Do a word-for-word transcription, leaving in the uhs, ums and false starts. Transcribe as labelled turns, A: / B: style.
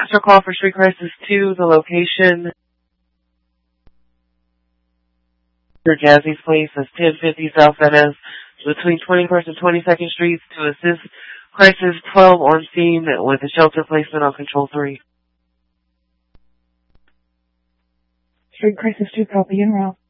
A: After call for Street Crisis two, the location for Jazzy's Place is ten fifty South Van Ness between twenty-first and twenty-second Streets to assist Crisis twelve on scene with a shelter placement on Control three.
B: Street Crisis two, copy en route.